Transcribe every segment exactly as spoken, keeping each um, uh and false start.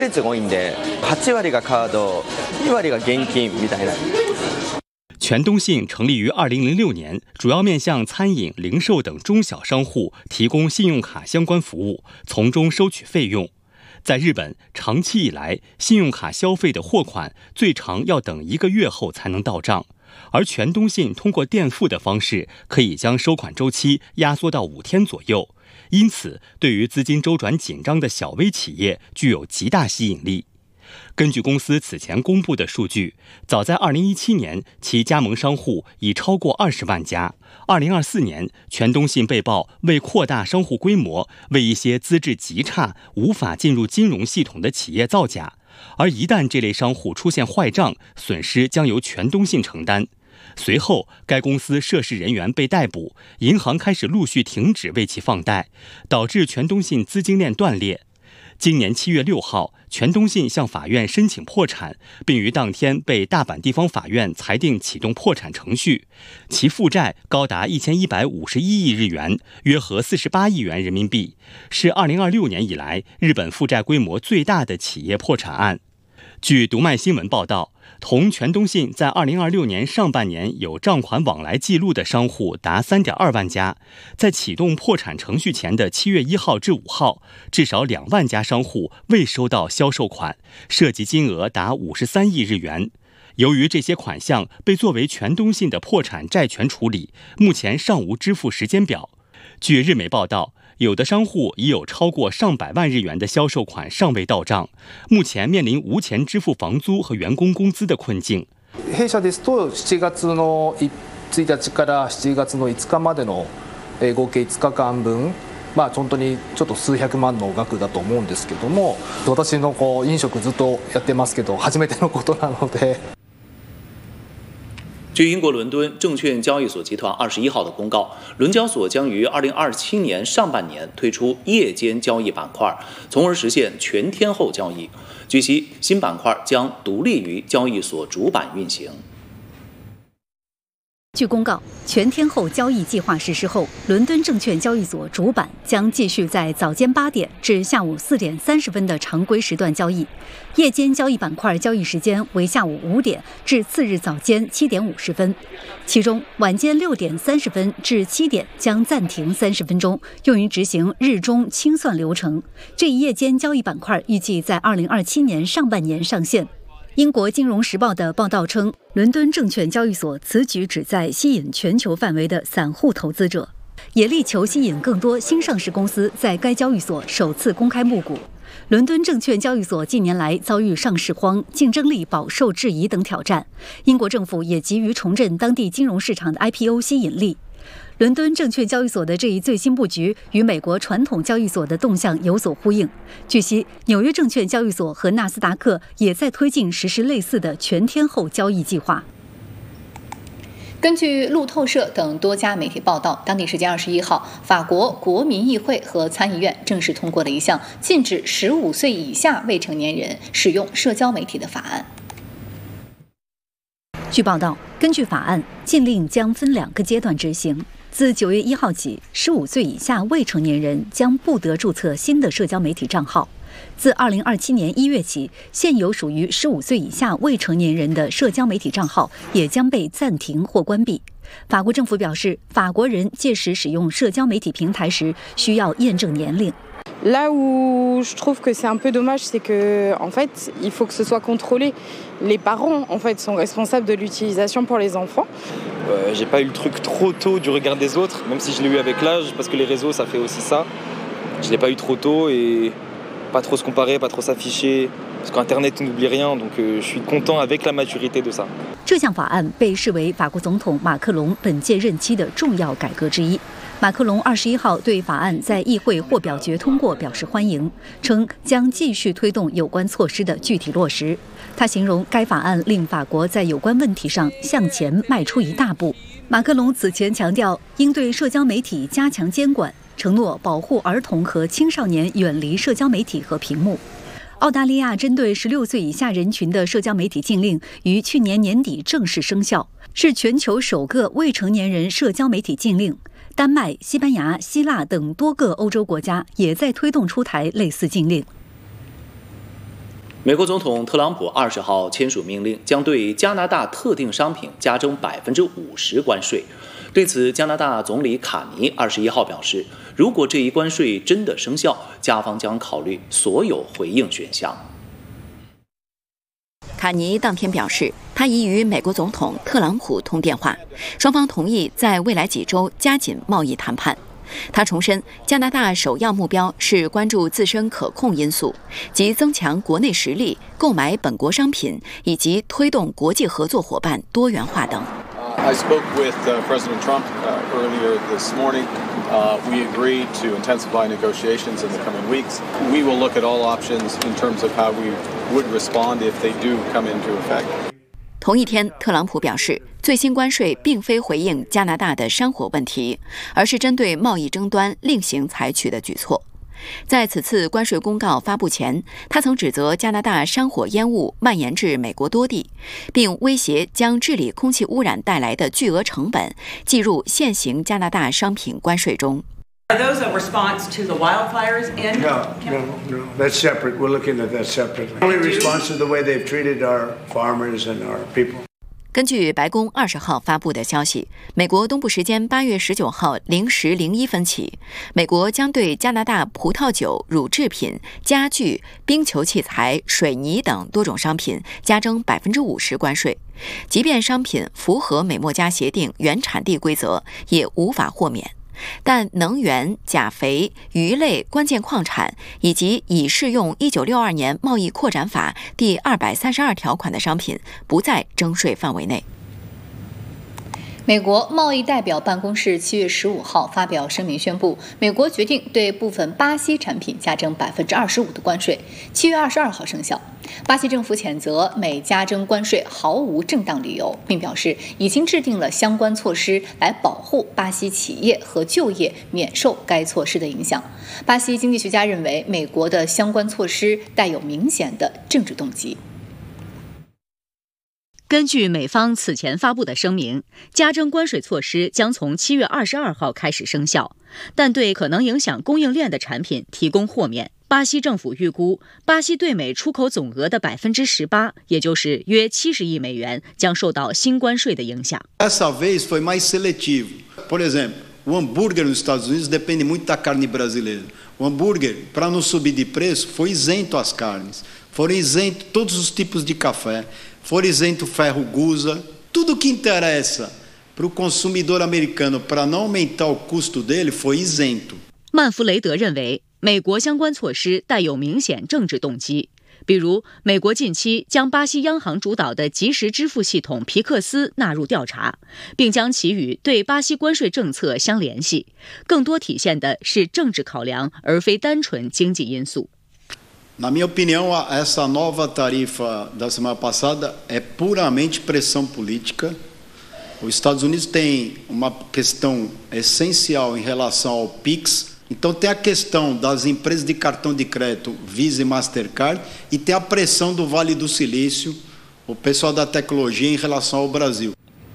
率が多いんで、はち割がカード、に割が現金みたいな。 全东信成立于二零零六年，主要面向餐饮、零售等中小商户提供信用卡相关服务，从中收取费用。在日本，长期以来，信用卡消费的货款最长要等一个月后才能到账，而全东信通过垫付的方式，可以将收款周期压缩到五天左右，因此对于资金周转紧张的小微企业具有极大吸引力。根据公司此前公布的数据，早在二零一七年，其加盟商户已超过二十万家。二零二四年，全东信被曝为扩大商户规模，为一些资质极差、无法进入金融系统的企业造假。而一旦这类商户出现坏账，损失将由全东信承担。随后，该公司涉事人员被逮捕，银行开始陆续停止为其放贷，导致全东信资金链断裂。今年七月六号，全东信向法院申请破产，并于当天被大阪地方法院裁定启动破产程序。其负债高达一千一百五十一亿日元，约合四十八亿元人民币，是二零二六年以来日本负债规模最大的企业破产案。据读卖新闻报道，同全东信在二零二六年上半年有账款往来记录的商户达 三点二万家，在启动破产程序前的七月一号至五号，至少两万家商户未收到销售款，涉及金额达五十三亿日元。由于这些款项被作为全东信的破产债权处理，目前尚无支付时间表。据日媒报道，有的商户已有超过上百万日元的销售款尚未到账，目前面临无钱支付房租和员工工资的困境。 弊社ですとしちがつのついたちからしちがつのいつかまでの合計いつかかんぶん、まあ本当にちょっと数百万の額だと思うんですけども、私のこう飲食ずっとやってますけど初めてのことなので。 据英国伦敦证券交易所集团二十一号的公告，伦交所将于二零二七年上半年推出夜间交易板块，从而实现全天候交易。据悉，新板块将独立于交易所主板运行。 据公告，全天候交易计划实施后，伦敦证券交易所主板将继续在早间八点至下午四点三十分的常规时段交易，夜间交易板块交易时间为下午五点至次日早间七点五十分，其中晚间六点三十分至七点将暂停三十分钟，用于执行日中清算流程。这一夜间交易板块预计在二零二七年上半年上线。英国金融时报的报道称，伦敦证券交易所此举旨在吸引全球范围的散户投资者，也力求吸引更多新上市公司在该交易所首次公开募股。伦敦证券交易所近年来遭遇上市荒、竞争力饱受质疑等挑战，英国政府也急于重振当地金融市场的 I P O 吸引力。伦敦证券交易所的这一最新布局与美国传统交易所的动向有所呼应。据悉，纽约证券交易所和纳斯达克也在推进实施类似的全天候交易计划。 根据路透社等多家媒体报道，当地时间二十一号，法国国民议会和参议院正式通过了一项禁止十五岁以下未成年人使用社交媒体的法案。 据报道，根据法案，禁令将分两个阶段执行。自九月一号起，十五岁以下未成年人将不得注册新的社交媒体账号。自二零二七年一月起，现有属于十五岁以下未成年人的社交媒体账号也将被暂停或关闭。法国政府表示，法国人届时使用社交媒体平台时需要验证年龄。 Là où je trouve que c'est un peu dommage, c'est que, en fait, il faut que ce soit contrôlé. Les parents, en fait, sont responsables de l'utilisation pour les enfants. Euh, j'ai pas eu le truc trop tôt du regard des autres, même si je l'ai eu avec l'âge, parce que les réseaux, ça fait aussi ça. Je l'ai pas eu trop tôt et pas trop se comparer, pas trop s'afficher, parce qu'Internet n'oublie rien, donc euh, je suis content avec la maturité de ça. 这项法案被视为法国总统马克龙本届任期的重要改革之一。马克龙二十一号对法案在议会或表决通过表示欢迎，称将继续推动有关措施的具体落实。他形容该法案令法国在有关问题上向前迈出一大步。马克龙此前强调，应对社交媒体加强监管，承诺保护儿童和青少年远离社交媒体和屏幕。澳大利亚针对十六岁以下人群的社交媒体禁令于去年年底正式生效，是全球首个未成年人社交媒体禁令。丹麦、西班牙、希腊等多个欧洲国家也在推动出台类似禁令。 美国总统特朗普二十号签署命令，将对加拿大特定商品加征百分之五十关税。对此，加拿大总理卡尼二十一号表示，如果这一关税真的生效，加方将考虑所有回应选项。 卡尼当天表示，他已与美国总统特朗普通电话，双方同意在未来几周加紧贸易谈判。他重申，加拿大首要目标是关注自身可控因素，即增强国内实力、购买本国商品以及推动国际合作伙伴多元化等。 I spoke with uh, President Trump uh, earlier this morning. Uh, we agreed to intensify negotiations in the coming weeks. We will look at all options in terms of how we would respond if they do come into effect. 同一天，特朗普表示，最新关税并非回应加拿大的山火问题，而是针对贸易争端另行采取的举措。在此次关税公告发布前，他曾指责加拿大山火烟雾蔓延至美国多地，并威胁将治理空气污染带来的巨额成本计入现行加拿大商品关税中。 Are those a response to the wildfires in? No, no, no. That's separate. We're looking at that separately. Only response to the way they've treated our farmers and our people. 根据白宫二十号发布的消息，美国东部时间八月十九号零时零一分起，美国将对加拿大葡萄酒、乳制品、家具、冰球器材、水泥等多种商品加征百分之五十关税，即便商品符合美墨加协定原产地规则，也无法豁免。但能源、钾肥、鱼类、关键矿产以及已适用一九六二年贸易扩展法第二百三十二条款的商品不在征税范围内。 美国贸易代表办公室七月十五号发表声明宣布，美国决定对部分巴西产品加征百分之二十五的关税，七月二十二号生效。巴西政府谴责美加征关税毫无正当理由，并表示已经制定了相关措施来保护巴西企业和就业免受该措施的影响。巴西经济学家认为，美国的相关措施带有明显的政治动机。 根据美方此前发布的声明，加征关税措施将从七月二十二号开始生效，但对可能影响供应链的产品提供豁免。巴西政府预估，巴西对美出口总额的百分之十八，也就是约七十亿美元，将受到新关税的影响。 Dessa vez foi mais seletivo. Por exemplo, o hambúrguer nos Estados Unidos depende muito da carne brasileira. O hambúrguer, para não subir de preço, foi isento as carnes. Foram isentos todos os tipos de café. For isento ferro gusa, tudo que interessa para o consumidor americano para não aumentar o custo dele foi isento. 曼弗雷德认为，美国相关措施带有明显政治动机，比如美国近期将巴西央行主导的即时支付系统皮克斯纳入调查，并将其与对巴西关税政策相联系，更多体现的是政治考量，而非单纯经济因素。 Na minha opinião, essa nova tarifa da semana passada é puramente pressão política. Os Estados Unidos têm uma questão essencial em relação ao Pix. Então tem a questão das empresas de cartão de crédito Visa e Mastercard e tem a pressão do Vale do Silício, o pessoal da tecnologia em relação ao Brasil.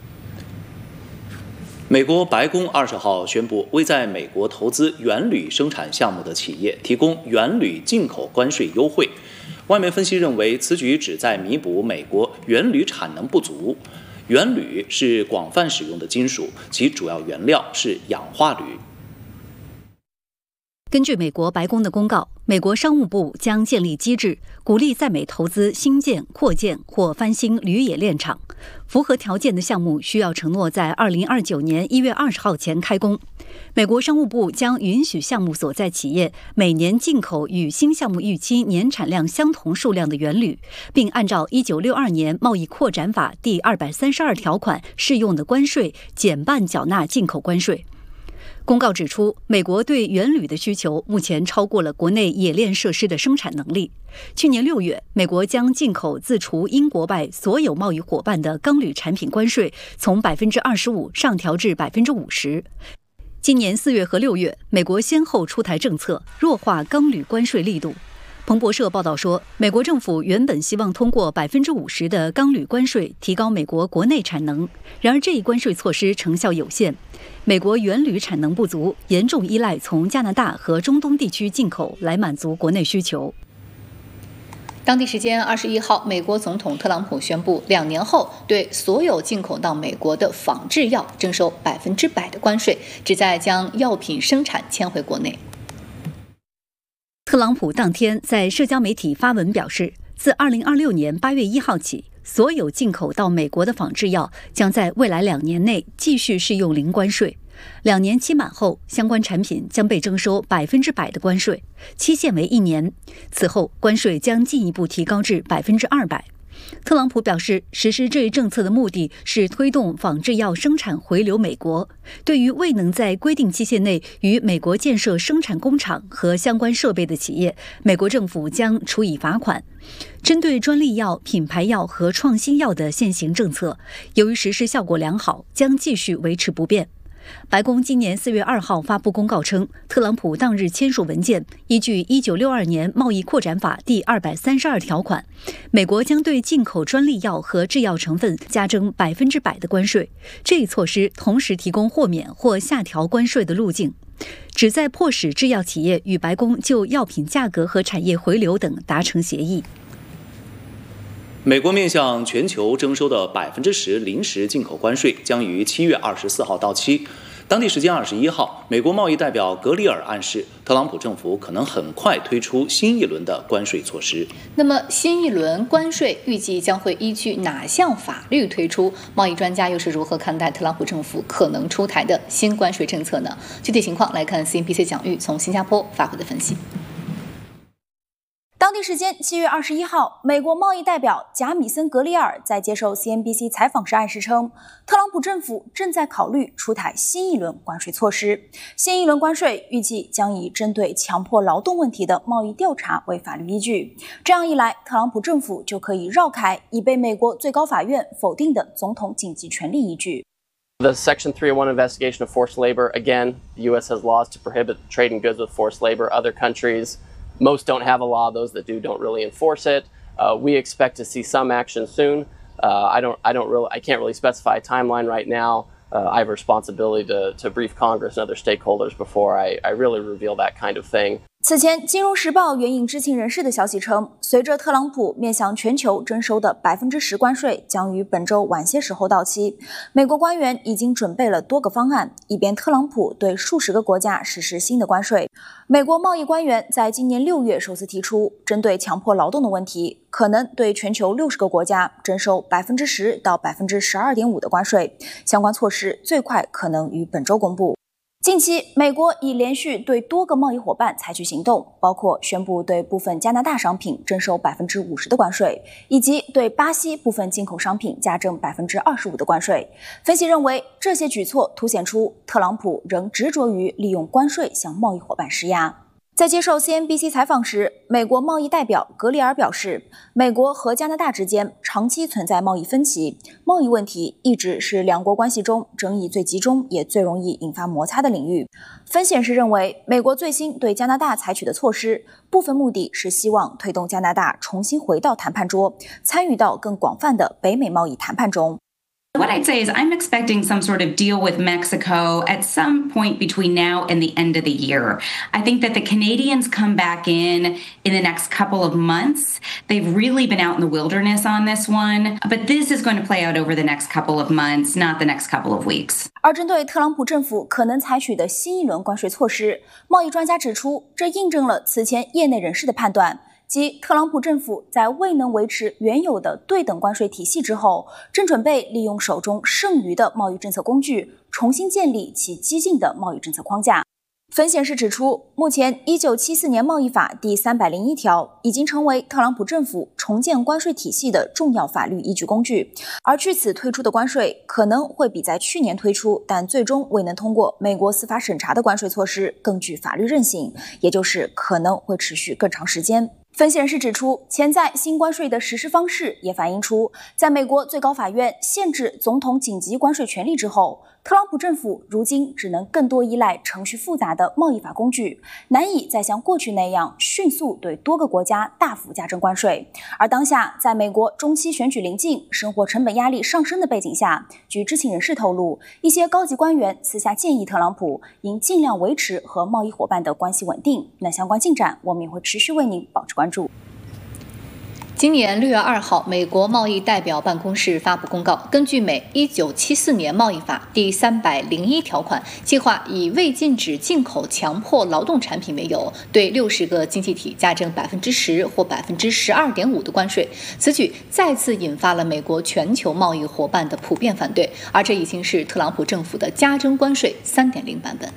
美国白宫二十号宣布，为在美国投资原铝生产项目的企业提供原铝进口关税优惠。外媒分析认为，此举旨在弥补美国原铝产能不足。原铝是广泛使用的金属，其主要原料是氧化铝。 根据美国白宫的公告，美国商务部将建立机制，鼓励在美投资新建、扩建或翻新铝冶炼厂。符合条件的项目需要承诺在二零二九年一月二十号前开工。美国商务部将允许项目所在企业每年进口与新项目预期年产量相同数量的原铝，并按照一九六二年贸易扩展法第二百三十二条款适用的关税减半缴纳进口关税。公告指出，美国对原铝的需求目前超过了国内冶炼设施的生产能力。去年六月，美国将进口自除英国外所有贸易伙伴的钢铝产品关税从百分之二十五上调至百分之五十。今年四月和六月，美国先后出台政策，弱化钢铝关税力度。彭博社报道说，美国政府原本希望通过百分之五十的钢铝关税提高美国国内产能，然而这一关税措施成效有限。美国原铝产能不足，严重依赖从加拿大和中东地区进口来满足国内需求。 当地时间二十一号，美国总统特朗普宣布，两年后对所有进口到美国的仿制药征收百分之百的关税，旨在将药品生产迁回国内。 特朗普当天在社交媒体发文表示，自二零二六年八月一号起，所有进口到美国的仿制药将在未来两年内继续适用零关税。两年期满后，相关产品将被征收百分之百的关税，期限为一年。此后，关税将进一步提高至百分之二百。特朗普表示，实施这一政策的目的是推动仿制药生产回流美国。对于未能在规定期限内于美国建设生产工厂和相关设备的企业，美国政府将处以罚款。针对专利药、品牌药和创新药的现行政策，由于实施效果良好，将继续维持不变。白宫今年四月二号发布公告称，特朗普当日签署文件，依据一九六二年贸易扩展法第二百三十二条款，美国将对进口专利药和制药成分加征百分之百的关税。这一措施同时提供豁免或下调关税的路径，旨在迫使制药企业与白宫就药品价格和产业回流等达成协议。 美国面向全球征收的百分之十临时进口关税将于七月二十四号到期。当地时间二十一号，美国贸易代表格里尔暗示，特朗普政府可能很快推出新一轮的关税措施。 那么，新一轮关税预计将会依据哪项法律推出？贸易专家又是如何看待特朗普政府可能出台的新关税政策呢？具体情况来看 C N B C 蒋玉从新加坡发回的分析。 当地时间七月二十一号，美国贸易代表贾米森·格里尔在接受 C N B C 采访时暗示称，特朗普政府正在考虑出台新一轮关税措施。新一轮关税预计将以针对强迫劳动问题的贸易调查为法律依据。这样一来，特朗普政府就可以绕开已被美国最高法院否定的总统紧急权力依据。 The Section three oh one investigation of forced labor, again, the U S has laws to prohibit trading goods with forced labor. Other countries, most don't have a law. Those that do don't really enforce it. Uh, we expect to see some action soon. Uh, I don't, I don't really, I can't really specify a timeline right now. Uh, I have a responsibility to, to brief Congress and other stakeholders before I, I really reveal that kind of thing. 此前，《金融时报》援引知情人士的消息称，随着特朗普面向全球征收的百分之十关税将于本周晚些时候到期，美国官员已经准备了多个方案，以便特朗普对数十个国家实施新的关税。美国贸易官员在今年六月首次提出，针对强迫劳动的问题，可能对全球六十个国家征收百分之十到百分之十二点五的关税。相关措施最快可能于本周公布。近期，美国已连续对多个贸易伙伴采取行动，包括宣布对部分加拿大商品征收百分之五十的关税，以及对巴西部分进口商品加征百分之二十五的关税。分析认为，这些举措凸显出特朗普仍执着于利用关税向贸易伙伴施压。在接受 C N B C 采访时，美国贸易代表格里尔表示，美国和加拿大之间长期存在贸易分歧，贸易问题一直是两国关系中争议最集中也最容易引发摩擦的领域。分析人士认为，美国最新对加拿大采取的措施，部分目的是希望推动加拿大重新回到谈判桌，参与到更广泛的北美贸易谈判中。 What I'd say is I'm expecting some sort of deal with Mexico at some point between now and the end of the year. I think that the Canadians come back in in the next couple of months. They've really been out in the wilderness on this one, but this is going to play out over the next couple of months, not the next couple of weeks. 而针对特朗普政府可能采取的新一轮关税措施，贸易专家指出，这印证了此前业内人士的判断。即特朗普政府在未能维持原有的对等关税体系之后，正准备利用手中剩余的贸易政策工具，重新建立其激进的贸易政策框架。分析人士指出，目前一九七四年贸易法第三百零一条已经成为特朗普政府重建关税体系的重要法律依据工具，而据此推出的关税可能会比在去年推出但最终未能通过美国司法审查的关税措施更具法律韧性，也就是可能会持续更长时间。分析人士指出，潜在新关税的实施方式也反映出，在美国最高法院限制总统紧急关税权力之后，特朗普政府如今只能更多依赖程序复杂的贸易法工具，难以再像过去那样迅速对多个国家大幅加征关税。而当下，在美国中期选举临近、生活成本压力上升的背景下，据知情人士透露，一些高级官员私下建议特朗普应尽量维持和贸易伙伴的关系稳定。那相关进展，我们也会持续为您保持关注。 今年六月二号，美国贸易代表办公室发布公告，根据美一九七四年贸易法第三百零一条款，计划以未禁止进口强迫劳动产品为由，对六十个经济体加征百分之十或百分之十二点五的关税。此举再次引发了美国全球贸易伙伴的普遍反对，而这已经是特朗普政府的加征关税三点零版本。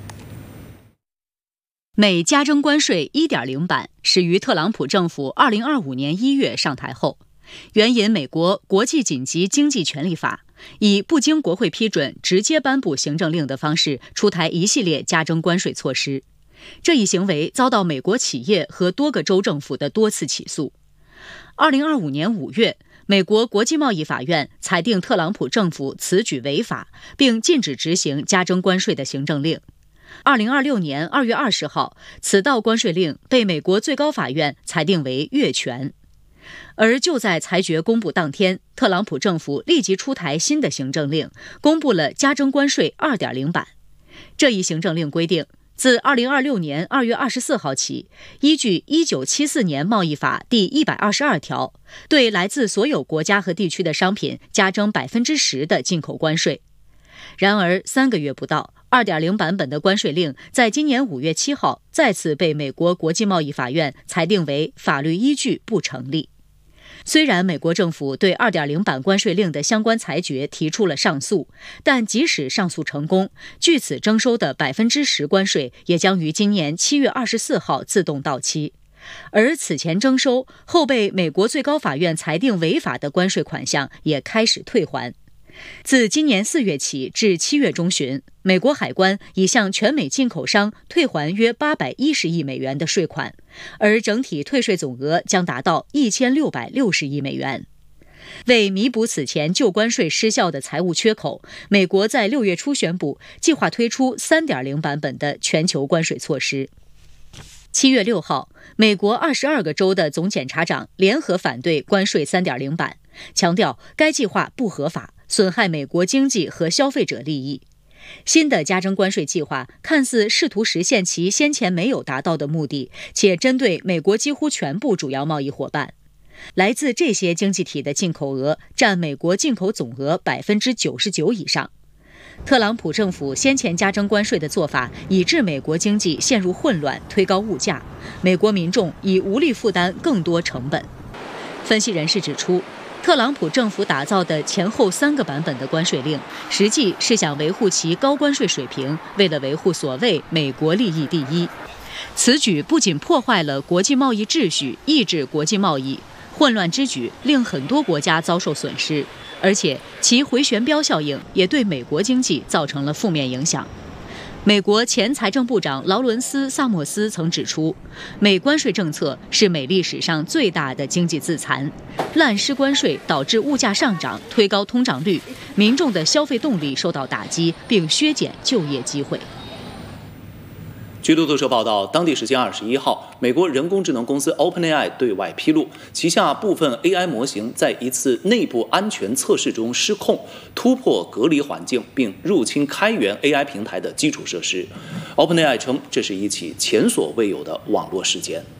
美加征关税 一点零 版始于特朗普政府二零二五年一月上台后，援引美国国际紧急经济权利法，以不经国会批准直接颁布行政令的方式出台一系列加征关税措施。这一行为遭到美国企业和多个州政府的多次起诉。二零二五年五月，美国国际贸易法院裁定特朗普政府此举违法，并禁止执行加征关税的行政令。二零二六年二月二十号，此道关税令被美国最高法院裁定为越权。而就在裁决公布当天，特朗普政府立即出台新的行政令，公布了加征关税 二点零 版。这一行政令规定，自二零二六年二月二十四号起，依据一九七四年贸易法第一百二十二条，对来自所有国家和地区的商品加征 百分之十 的进口关税。然而三个月不到， 二点零 版本的关税令在今年五月七号再次被美国国际贸易法院裁定为法律依据不成立。虽然美国政府对 二点零 版关税令的相关裁决提出了上诉，但即使上诉成功，据此征收的 百分之十 关税也将于今年七月二十四号自动到期。而此前征收后被美国最高法院裁定违法的关税款项也开始退还。自今年四月起至七月中旬，美国海关已向全美进口商退还约八百一十亿美元的税款，而整体退税总额将达到一千六百六十亿美元。为弥补此前旧关税失效的财务缺口，美国在六月初宣布计划推出 三点零 版本的全球关税措施。七月六号，美国二十二个州的总检察长联合反对关税 三点零 版，强调该计划不合法，损害美国经济和消费者利益。新的加征关税计划看似试图实现其先前没有达到的目的，且针对美国几乎全部主要贸易伙伴。来自这些经济体的进口额占美国进口总额 百分之九十九 以上。特朗普政府先前加征关税的做法，以致美国经济陷入混乱，推高物价，美国民众已无力负担更多成本。分析人士指出，特朗普政府打造的前后三个版本的关税令，实际是想维护其高关税水平，为了维护所谓美国利益第一。此举不仅破坏了国际贸易秩序，抑制国际贸易，混乱之举令很多国家遭受损失，而且其回旋镖效应也对美国经济造成了负面影响。美国前财政部长劳伦斯·萨默斯曾指出，美关税政策是美历史上最大的经济自残，滥施关税导致物价上涨，推高通胀率，民众的消费动力受到打击，并削减就业机会。 据路透社报道，当地时间二十一号，美国人工智能公司 OpenAI 对外披露，旗下部分 A I 模型在一次内部安全测试中失控，突破隔离环境，并入侵开源 A I 平台的基础设施。OpenAI 称，这是一起前所未有的网络事件。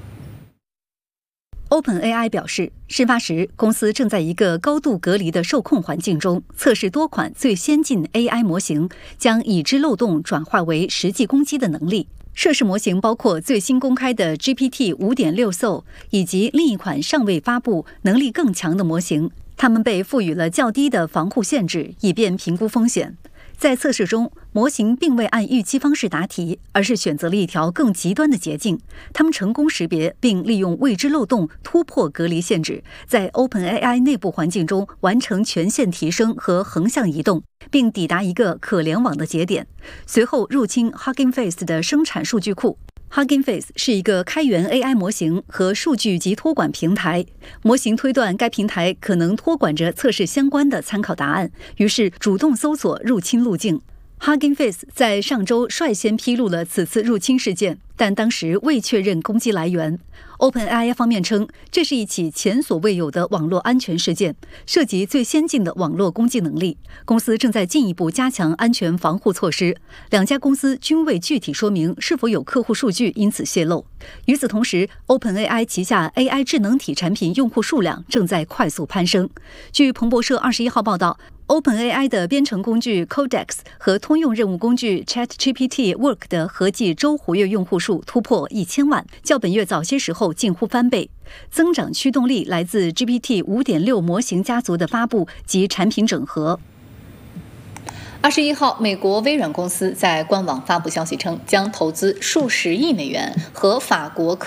OpenAI 表示，事发时公司正在一个高度隔离的受控环境中测试多款最先进 A I 模型将已知漏洞转化为实际攻击的能力。涉事模型包括最新公开的 G P T 五点六 Soul 以及另一款尚未发布、能力更强的模型，它们被赋予了较低的防护限制，以便评估风险。在测试中，模型并未按预期方式答题，而是选择了一条更极端的捷径。他们成功识别并利用未知漏洞突破隔离限制，在 OpenAI 内部环境中完成全线提升和横向移动，并抵达一个可联网的节点，随后入侵 Hugging Face 的生产数据库。Hugging Face 是一个开源 A I 模型和数据及托管平台，模型推断该平台可能托管着测试相关的参考答案，于是主动搜索入侵路径。 Hugging Face 在上周率先披露了此次入侵事件，但当时未确认攻击来源。OpenAI 方面称，这是一起前所未有的网络安全事件，涉及最先进的网络攻击能力。公司正在进一步加强安全防护措施。两家公司均未具体说明是否有客户数据因此泄露。与此同时 ，OpenAI 旗下 A I 智能体产品用户数量正在快速攀升。据彭博社二十一号报道， OpenAI 的编程工具 Codex 和通用任务工具 ChatGPT Work 的合计周活跃用户数突破一千万，较本月早些时候近乎翻倍。增长驱动力来自 G P T 五点六 模型家族的发布及产品整合。 二十一号，美国微软公司在官网发布消息称，将投资数十亿美元和法国